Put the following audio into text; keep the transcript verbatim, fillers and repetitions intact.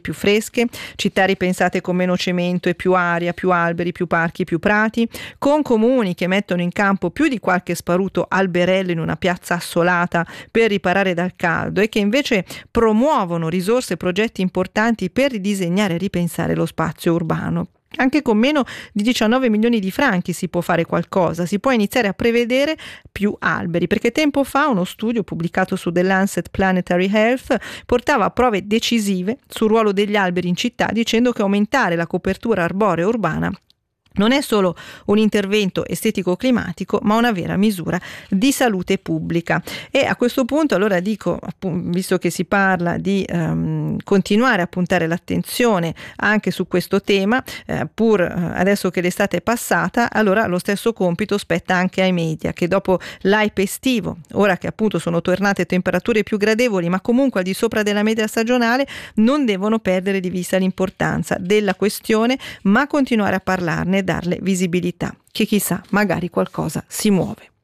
più fresche, città ripensate con meno cemento e più aria, più alberi, più parchi, più prati, con comuni che mettono in campo più di qualche sparuto alberello in una piazza assolata per riparare dal caldo e che invece promuovono risorse e progetti importanti per ridisegnare e ripensare lo spazio urbano. Anche con meno di diciannove milioni di franchi si può fare qualcosa, si può iniziare a prevedere più alberi, perché tempo fa uno studio pubblicato su The Lancet Planetary Health portava a prove decisive sul ruolo degli alberi in città, dicendo che aumentare la copertura arborea urbana non è solo un intervento estetico-climatico, ma una vera misura di salute pubblica. E a questo punto allora dico, visto che si parla di um, continuare a puntare l'attenzione anche su questo tema, eh, pur adesso che l'estate è passata, allora lo stesso compito spetta anche ai media, che dopo l'hype estivo, ora che appunto sono tornate temperature più gradevoli, ma comunque al di sopra della media stagionale, non devono perdere di vista l'importanza della questione, ma continuare a parlarne, darle visibilità, che chissà, magari qualcosa si muove.